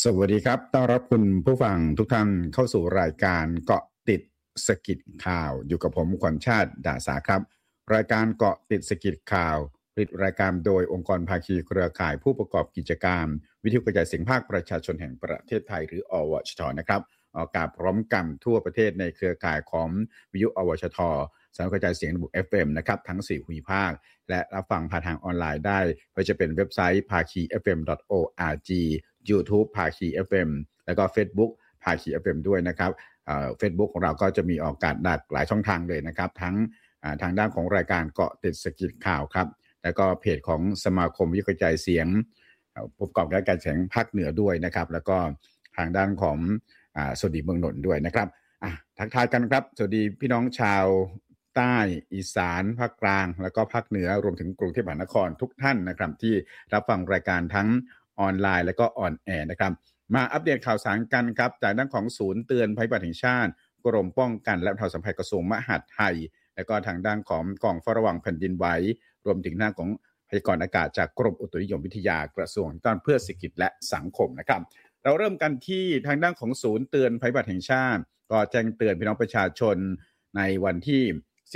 สวัสดีครับต้อนรับคุณผู้ฟังทุกท่านเข้าสู่รายการเกาะติดสกิดข่าวอยู่กับผมขวัญชาติด่าสาครับรายการเกาะติดสกิดข่าวผลิตรายการโดยองค์กรภาคีเครือข่ายผู้ประกอบกิจการวิทยุกระจายเสียงภาคประชาชนแห่งประเทศไทยหรืออวชทนะครับออกอากาศพร้อมกันทั่วประเทศในเครือข่ายของวิทยุอวชทสำนักกระจายเสียงระบบ FM นะครับทั้ง4ภูมิภาคและรับฟังผ่านทางออนไลน์ได้ไม่ว่าจะเป็นเว็บไซต์ภาคี fm.org YouTube ภาคี FM แล้วก็ Facebook ภาคี FM ด้วยนะครับFacebook ของเราก็จะมีออกอากาศหลายช่องทางเลยนะครับทั้งทางด้านของรายการเกาะติดสกิดข่าวครับแล้วก็เพจของสมาคมวิทยุกระจายเสียงผู้ประกอบการเสียงภาคเหนือด้วยนะครับแล้วก็ทางด้านของสวัสดีเมืองนนท์ด้วยนะครับทักทายกันครับสวัสดีพี่น้องชาวใต้อีสานภาคกลางแล้วก็ภาคเหนือรวมถึงกรุงเทพมหานครทุกท่านนะครับที่รับฟังรายการทั้งออนไลน์และก็ออนแอร์นะครับมาอัปเดตข่าวสารกันครับจากด้านของศูนย์เตือนภัยพิบัติแห่งชาติกรมป้องกันและบรรเทาสาธารณภัยกระทรวงมหาดไทยและก็ทางด้านของกองเฝ้าระวังแผ่นดินไหวรวมถึงหน้าของพยากรณ์อากาศจากกรมอุตุนิยมวิทยากระทรวงการเพื่อเศรษฐกิจและสังคมนะครับเราเริ่มกันที่ทางด้านของศูนย์เตือนภัยพิบัติแห่งชาติก็แจ้งเตือนพี่น้องประชาชนในวันที่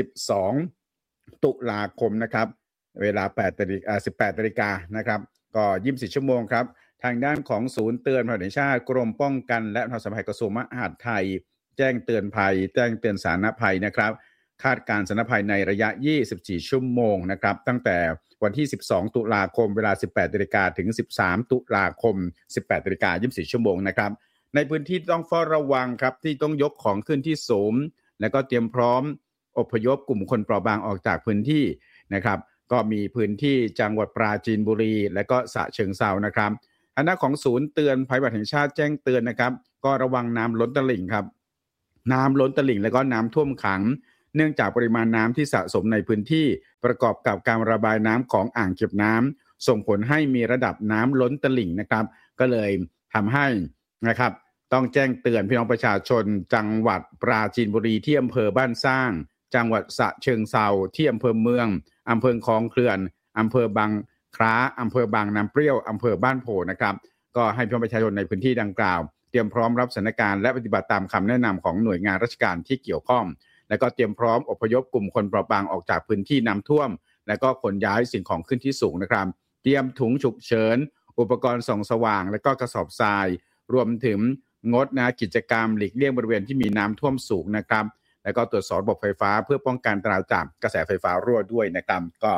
12ตุลาคมนะครับเวลา18 นาฬิกานะครับก็24ชั่วโมงครับทางด้านของศูนย์เตือนภัยพิบัติแห่งชาติกรมป้องกันและบรรเทาสาธารณภัยกระทรวงมหาดไทยแจ้งเตือนภัยแจ้งเตือนสาธารณภัยนะครับคาดการณ์สาธารณภัยในระยะ24ชั่วโมงนะครับตั้งแต่วันที่12ตุลาคมเวลา 18 นาฬิกาถึง13ตุลาคม 18 นาฬิกา24ชั่วโมงนะครับในพื้นที่ต้องเฝ้าระวังครับที่ต้องยกของขึ้นที่สูงและก็เตรียมพร้อมอพยพกลุ่มคนเปราะบางออกจากพื้นที่นะครับก็มีพื้นที่จังหวัดปราจีนบุรีและก็ฉะเชิงเทรานะครับทางด้านของศูนย์เตือนภัยพิบัติแห่งชาติแจ้งเตือนนะครับก็ระวังน้ำล้นตลิ่งครับน้ำล้นตลิ่งและก็น้ำท่วมขังเนื่องจากปริมาณน้ำที่สะสมในพื้นที่ประกอบกับการระบายน้ำของอ่างเก็บน้ำส่งผลให้มีระดับน้ำล้นตลิ่งนะครับก็เลยทำให้นะครับต้องแจ้งเตือนพี่น้องประชาชนจังหวัดปราจีนบุรีที่อำเภอบ้านสร้างจังหวัดฉะเชิงเทราที่อำเภอเมืองอำเภอคลองเขื่อนอำเภอบางคล้าอำเภอบางน้ำเปรี้ยวอำเภอบ้านโพนะครับก็ให้พี่น้องประชาชนในพื้นที่ดังกล่าวเตรียมพร้อมรับสถานการณ์และปฏิบัติตามคำแนะนำของหน่วยงานราชการที่เกี่ยวข้องและก็เตรียมพร้อมอพยพกลุ่มคนเปราะบางออกจากพื้นที่น้ำท่วมและก็ขนย้ายสิ่งของขึ้นที่สูงนะครับเตรียมถุงฉุกเฉินอุปกรณ์ส่องสว่างและก็กระสอบทรายรวมถึงงดกิจกรรมหลีกเลี่ยงบริเวณที่มีน้ำท่วมสูงนะครับแล้วก็ตรวจสอบระบบไฟฟ้าเพื่อป้องกันอันตรายจากกระแสไฟฟ้ารั่วด้วยนะครับก็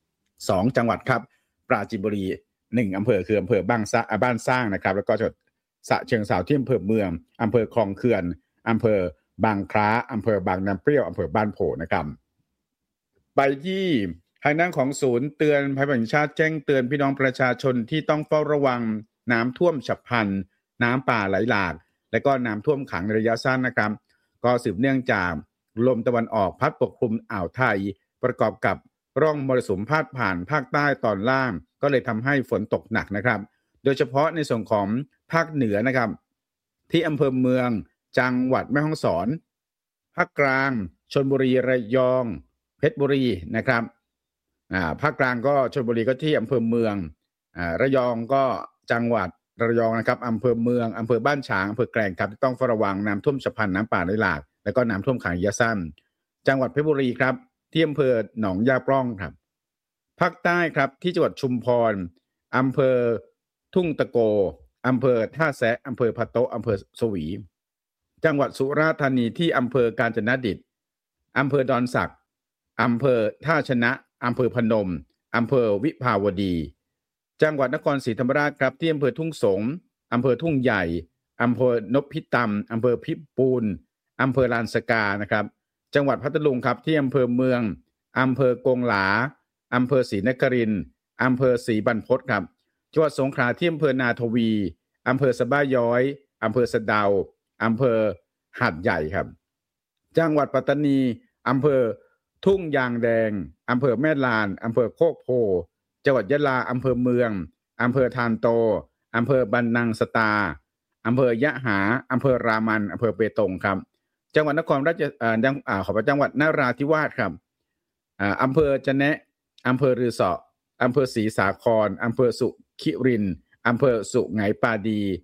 2จังหวัดครับปราจีนบุรี1อำเภอคืออำเภอบ้านสร้างนะครับแล้วก็จังหวัดฉะเชิงเทราที่อำเภอเมืองอำเภอคลองเขื่อนอำเภอบางคล้าอำเภอบางน้ำเปรี้ยวอำเภอบ้านโพนะครับไปที่ทางด้านของศูนย์เตือนภัยพิบัติแห่งชาติแจ้งเตือนพี่น้องประชาชนที่ต้องเฝ้าระวังน้ำท่วมฉับพลันน้ำป่าไหลหลากและก็น้ำท่วมขังในระยะสั้นนะครับก็สืบเนื่องจากลมตะวันออกพัดปกคลุมอ่าวไทยประกอบกับร่องมรสุมพาดผ่านภาคใต้ตอนล่างก็เลยทำให้ฝนตกหนักนะครับโดยเฉพาะในส่วนของภาคเหนือนะครับที่อำเภอเมืองจังหวัดแม่ฮ่องสอนภาคกลางชลบุรีระยองเพชรบุรีนะครับภาคกลางก็ชลบุรีก็ที่อำเภอเมืองระยองก็จังหวัดระยองนะครับอำเภอเมืองอำเภอบ้านฉางอำเภอแกลงครับต้องเฝ้าระวังน้ำท่วมฉับพลันน้ำป่าไหลหลากแล้วก็น้ำท่วมขังระยะสั้นจังหวัดเพชรบุรีครับที่อำเภอหนองยาปล้องครับภาคใต้ครับที่จังหวัดชุมพรอำเภอทุ่งตะโกอำเภอท่าแซะอำเภอพะโต๊ะอำเภอสวีจังหวัดสุราษฎร์ธานีที่อำเภอกาญจนดิตอำเภอดอนสักอำเภอท่าชนะอำเภอพนมอำเภอวิภาวดีจังหวัดนครศรีธรรมราชครับที่อำเภอทุ่งสงอำเภอทุ่งใหญ่อำเภอนพิตำอำเภอพิปูนอำเภอลานสกานะครับจังหวัดพัทลุงครับที่อำเภอเมืองอำเภอกงหลาอำเภอศรีนครินทร์อำเภอศรีบรรพตครับจังหวัดสงขลาที่อำเภอนาทวีอำเภอสะบ้าย้อยอำเภอสะเดาอำเภอหาดใหญ่ครับจังหวัดปัตตานีอำเภอทุ่งยางแดงอำเภอแม่ลานอำเภอโคกโพจังหวัดยะลาอำเภอเมืองอำเภอทานโตอำเภอบันนังสตาอำเภอยะหาอำเภอรามันอำเภอเปตงครับจังหวัดนครราชจังหวัดนราธิวาสครับอำเภอจะแนะอำเภอรือเสาะอำเภอศรีสาครอำเภอสุขิรินอำเภอสุไหงปาดี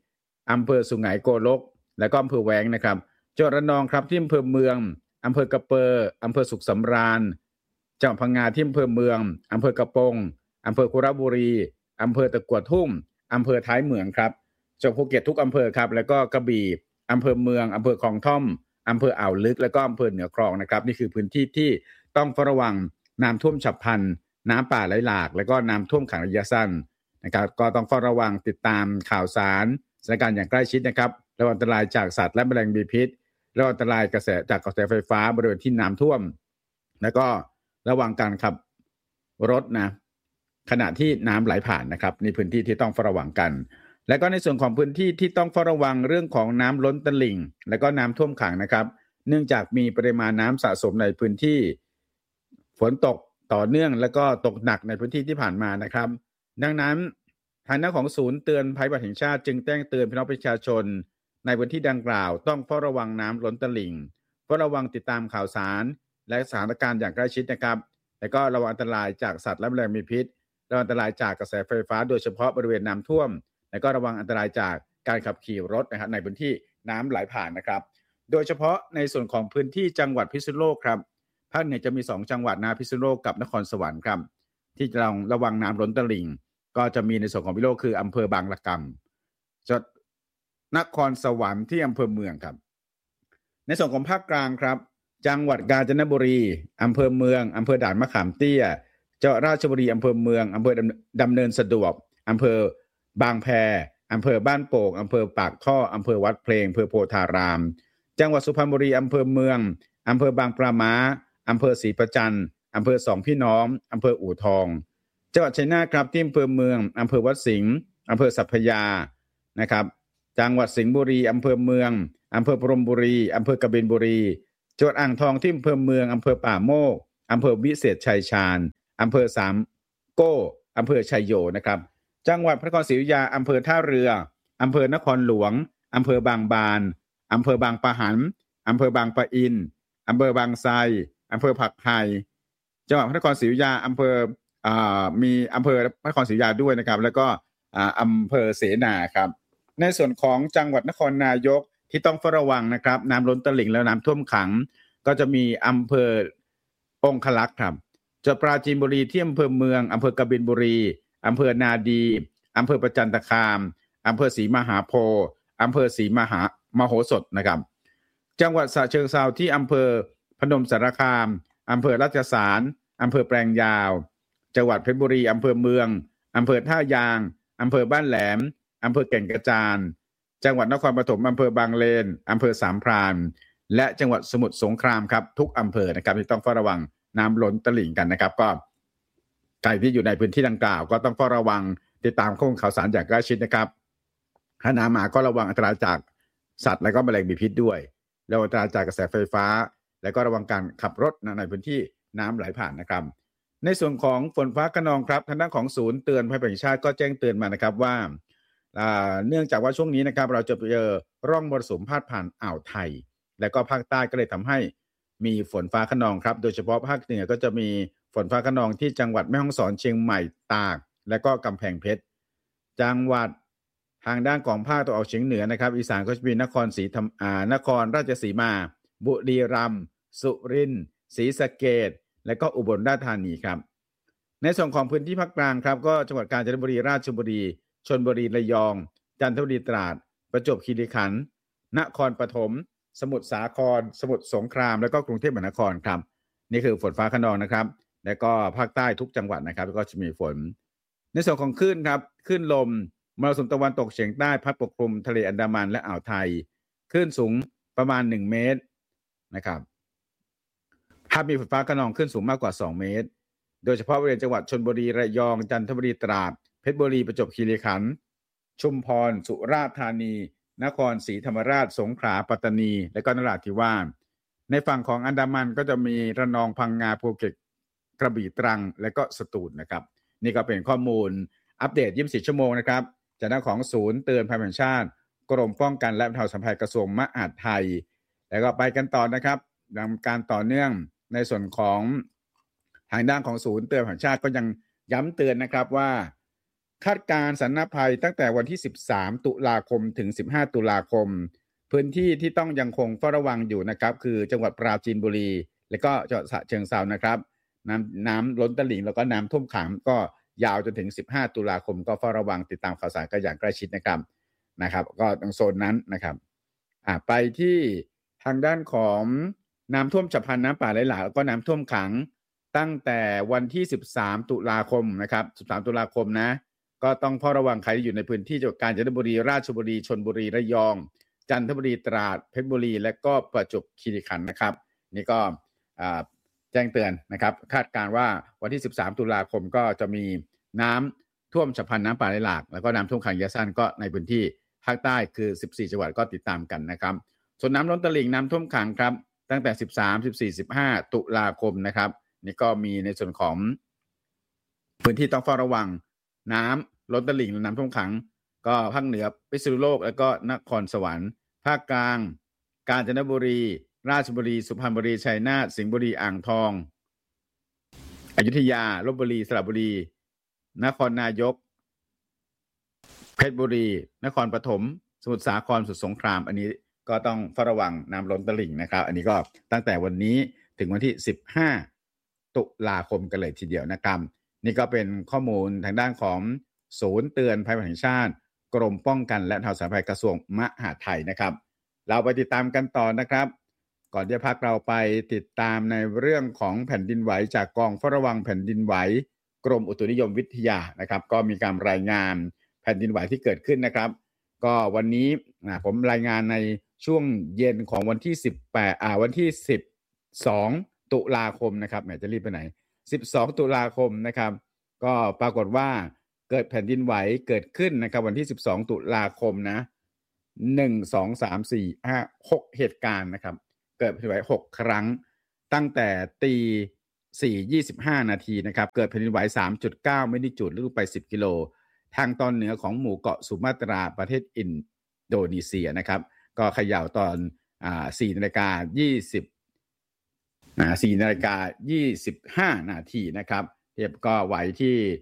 อำเภอสุไหงโกลกและก็อำเภอแว้งนะครับจังหวัดระนองครับที่อำเภอเมืองอำเภอกระเปออำเภอสุขสำราญจังหวัดพังงาที่อำเภอเมืองอำเภอกระปงอำเภอคุระบุรีอำเภอตะกั่วทุ่งอำเภอท้ายเหมืองครับจังหวัดภูเก็ตทุกอำเภอครับแล้วก็กระบี่อำเภอเมืองอำเภอคลองท่อมอำเภออ่าวลึกและก็อำเภอเหนือคลองนะครับนี่คือพื้นที่ที่ต้องเฝ้าระวังน้ำท่วมฉับพลันน้ำป่าไหลหลากและก็น้ำท่วมขังระยะสั้นนะครับก็ต้องเฝ้าระวังติดตามข่าวสารสถานการณ์อย่างใกล้ชิดนะครับระวังอันตรายจากสัตว์และแมลงมีพิษระวังอันตรายจากกระแสไฟฟ้าบริเวณที่น้ำท่วมแล้วก็ระวังการขับรถนะขณะที่น้ำไหลผ่านนะครับในพื้นที่ที่ต้องเฝ้าระวังกันและก็ในส่วนของพื้นที่ที่ต้องเฝ้าระวังเรื่องของน้ำล้นตลิ่งและก็น้ำท่วมขังนะครับเนื่องจากมีปริมาณน้ำสะสมในพื้นที่ฝนตกต่อเนื่องและก็ตกหนักในพื้นที่ที่ผ่านมานะครับดังนั้นทางด้านของศูนย์เตือนภัยพิบัติแห่งชาติจึงแจ้งเตือนพี่น้องประชาชนในพื้นที่ดังกล่าวต้องเฝ้าระวังน้ำล้นตลิ่งเฝ้าระวังติดตามข่าวสารและสถานการณ์อย่างใกล้ชิดนะครับและก็ระวังอันตรายจากสัตว์และแมลงมีพิษระวังอันตรายจากกระแสไฟฟ้าโดยเฉพาะบริเวณน้ำท่วมและก็ระวังอันตรายจากการขับขี่รถนะครับในพื้นที่น้ำไหลผ่านนะครับโดยเฉพาะในส่วนของพื้นที่จังหวัดพิษณุโลกครับภาคเหนือจะมี2จังหวัดนะพิษณุโลกกับนครสวรรค์ครับที่จะต้องระวังน้ำล้นตลิ่งก็จะมีในส่วนของพิษณุโลกคืออำเภอบางละกำจังหวัดนครสวรรค์ที่อำเภอเมืองครับในส่วนของภาคกลางครับจังหวัดกาญจนบุรีอำเภอเมืองอำเภอด่านมะขามเตี้ยจังหวัดราชบุรีอำเภอเมืองอำเภอดำเนินสะดวกอำเภอบางแพอำเภอบ้านโป่งอำเภอปากท่ออำเภอวัดเพลงอำเภอโพธารามจังหวัดสุพรรณบุรีอำเภอเมืองอำเภอบางปลาม้าอำเภอศรีประจันทร์อำเภอสองพี่น้องอำเภออู่ทองจังหวัดชัยนาทครับที่อำเภอเมืองอำเภอวัดสิงห์อำเภอสัพพยานะครับจังหวัดสิงห์บุรีอำเภอเมืองอำเภอพรหมบุรีอำเภอกบินบุรีจังหวัดอ่างทองที่อำเภอเมืองอำเภอป่าโมกอำเภอวิเศษชัยชาญอำเภอสามโก้อำเภอชัยโยนะครับจังหวัดพระนครศรีอยุธยาอำเภอท่าเรืออำเภอนครหลวงอำเภอบางบานอำเภอบางปะหันอำเภอบางปะอินอำเภอบางไทรอำเภอผักไห่จังหวัดพระนครศรีอยุธยาอำเภอมีอำเภอพระนครศรีอยุธยาด้วยนะครับแล้วก็อำเภอเสนาครับในส่วนของจังหวัดนครนายกที่ต้องเฝ้าระวังนะครับน้ำล้นตลิ่งแล้วน้ำท่วมขังก็จะมีอำเภอองคลักษ์ครับจังหวัดปราจีนบุรีที่อำเภอเมืองอำเภอกบินบุรีอำเภอนาดีอำเภอประจันตคามอำเภอศรีมหาโพธิ์อำเภอศรีมโหสถนะครับจังหวัดฉะเชิงเทราที่อำเภอพนมสารคามอำเภอราชสารอำเภอแปลงยาวจังหวัดเพชรบุรีอำเภอเมืองอำเภอท่ายางอำเภอบ้านแหลมอำเภอแก่งกระจานจังหวัดนครปฐมอำเภอบางเลนอำเภอสามพรานและจังหวัดสมุทรสงครามครับทุกอำเภอนะครับที่ต้องเฝ้าระวังน้ำล้นตลิ่งกันนะครับก็ใครที่อยู่ในพื้นที่ดังกล่าวก็ต้องเฝ้าระวังติดตามข้อมูลข่าวสารอย่างใกล้ชิดนะครับถ้าน้ำมาก็ระวังอันตรายจากสัตว์และก็แมลงมีพิษด้วยระวังอันตรายจากกระแสไฟฟ้าและก็ระวังการขับรถในพื้นที่น้ำไหลผ่านนะครับในส่วนของฝนฟ้าคะนองครับทางด้านของศูนย์เตือนภัยแห่งชาติก็แจ้งเตือนมานะครับว่าเนื่องจากว่าช่วงนี้นะครับเราจะเจอร่องมรสุมพาดผ่านอ่าวไทยและก็ภาคใต้ก็เลยทำให้มีฝนฟ้าคะนองครับโดยเฉพาะภาคเหนือก็จะมีฝนฟ้าคะนองที่จังหวัดแม่ฮ่องสอนเชียงใหม่ตากและก็กำแพงเพชรจังหวัดทางด้านของภาคตะวันออกเฉียงเหนือนะครับอีสานก็จะมีนครราชสีมาบุรีรัมย์สุรินทร์ศรีสะเกษและก็อุบลราชธานีครับในส่วนของพื้นที่ภาคกลางครับก็จังหวัดกาญจนบุรีราชบุรีชลบุรีระยองจันทบุรีตราดประจวบคีรีขันธ์นครปฐมสมุทรสาครสมุทรสงครามและก็กรุงเทพมหานครครับนี่คือฝนฟ้าคะนองนะครับและก็ภาคใต้ทุกจังหวัดนะครับก็จะมีฝนในส่วนของคลื่นครับคลื่นลมมรสุมตะวันตกเฉียงใต้พัดปกคลุมทะเลอันดามันและอ่าวไทยคลื่นสูงประมาณ1เมตรนะครับถ้ามีฝนฟ้าคะนองคลื่นสูงมากกว่า2เมตรโดยเฉพาะบริเวณจังหวัดชลบุรีระยองจันทบุรีตราดเพชรบุรีประจวบคีรีขันธ์ชุมพรสุราษฎร์ธานีนครศรีธรรมราชสงขลาปัตตานีและก็นราธิวาสในฝั่งของอันดามันก็จะมีระนองพังงาภูเก็ตกระบี่ตรังและก็สตูลนะครับนี่ก็เป็นข้อมูลอัปเดต24ชั่วโมงนะครับจากด้านของศูนย์เตือนภัยแห่งชาติกรมป้องกันและบรรเทาสาธารณภัยกระทรวงมหาดไทยแล้วก็ไปกันต่อนะครับดำเนินการต่อเนื่องในส่วนของทางด้านของศูนย์เตือนภัยแห่งชาติก็ยังย้ำเตือนนะครับว่าคาดการณ์สาธารณภัยตั้งแต่วันที่13ตุลาคมถึง15ตุลาคมพื้นที่ที่ต้องยังคงเฝ้าระวังอยู่นะครับคือจังหวัดปราจีนบุรีและก็จังหวัดฉะเชิงเทรานะครับน้ำล้นตลิ่งแล้วก็น้ำท่วมขังก็ยาวจนถึง15ตุลาคมก็เฝ้าระวังติดตามข่าวสารกันอย่างใกล้ชิดนะครับก็ตรงโซนนั้นนะครับไปที่ทางด้านของน้ำท่วมฉับพลันน้ำป่าไหลหลากแล้วก็น้ำท่วมขังตั้งแต่วันที่13ตุลาคมนะครับ13ตุลาคมนะก็ต้องเฝ้าระวังใครที่อยู่ในพื้นที่จังหวัดกาญจนบุรีราชบุรีชลบุรีระยองจันทบุรีตราดเพชรบุรีและก็ประจวบคีรีขันธ์นะครับนี่ก็แจ้งเตือนนะครับคาดการณ์ว่าวันที่13ตุลาคมก็จะมีน้ำท่วมฉับพลันน้ำป่าไหลหลากแล้วก็น้ำท่วมขังระยะสั้นก็ในพื้นที่ภาคใต้คือ14จังหวัดก็ติดตามกันนะครับส่วนน้ำล้นตลิ่งน้ำท่วมขังครับตั้งแต่13 14 15ตุลาคมนะครับนี่ก็มีในส่วนของพื้นที่ต้องเฝ้าระวังน้ำล้นตลิ่งและน้ำท่วมขังก็ภาคเหนือพิษณุโลกแล้วก็นครสวรรค์ภาคกลางกาญจนบุรีราชบุรีสุพรรณบุรีชัยนาทสิงห์บุรีอ่างทองอยุธยาลพบุรีสระบุรีนครนายกเพชรบุรีนครปฐมสมุทรสาครสมุทรสงครามอันนี้ก็ต้องเฝ้าระวังน้ำล้นตลิ่งนะครับอันนี้ก็ตั้งแต่วันนี้ถึงวันที่15ตุลาคมกันเลยทีเดียวนะครับนี่ก็เป็นข้อมูลทางด้านของศูนย์เตือนภัยแห่งชาติกรมป้องกันและบรรเทาสาธารณภัยกระทรวงมหาดไทยนะครับเราไปติดตามกันต่อนะครับก่อนจะพักเราไปติดตามในเรื่องของแผ่นดินไหวจากกองเฝ้าระวังแผ่นดินไหวกรมอุตุนิยมวิทยานะครับก็มีการรายงานแผ่นดินไหวที่เกิดขึ้นนะครับก็วันนี้ผมรายงานในช่วงเย็นของวันที่วันที่12ตุลาคมนะครับแหมจะรีบไปไหน12ตุลาคมนะครับก็ปรากฏว่าเกิดแผ่นดินไหวเกิดขึ้นนะครับวันที่12ตุลาคมนะ1 2 3 4 5 6เหตุการณ์นะครับเกิดแผ่นดินไหว6ครั้งตั้งแต่ตี4:25 นาทีนะครับเกิดแผ่นดินไหว 3.9 แมกนิจูดลึกไป10กิโลทางตอนเหนือของหมู่เกาะสุมาตราประเทศอินโดนีเซียนะครับก็เขย่าตอน4:20 4:25 นาทีนะครับเทียบก็ไหวที่